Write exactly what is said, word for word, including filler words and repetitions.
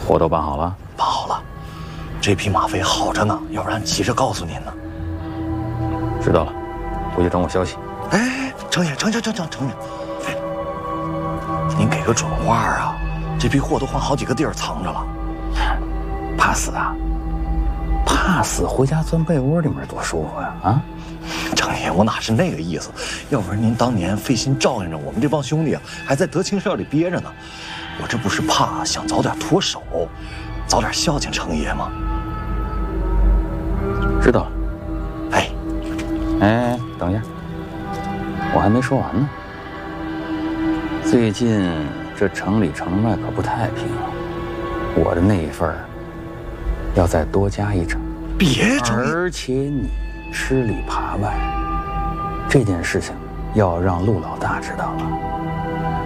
货都办好了？ 办好了，这匹马费好着呢，要不然急着告诉您呢。 知道了，回去等我消息。 哎，程爷，程程程程程爷，哎，您给个准话啊！这批货都换好几个地儿藏着了。 怕死啊？怕死，回家钻被窝里面多舒服呀！啊， 程爷，我哪是那个意思？要不然您当年费心照应着我们这帮兄弟啊，还在德清社里憋着呢。我这不是怕想早点脱手，早点孝敬程爷吗？ 知道了。 哎， 哎，等一下，我还没说完呢。最近这城里城外可不太平，我的那一份要再多加一成。 别， 而且你吃里扒外，这件事情要让陆老大知道了。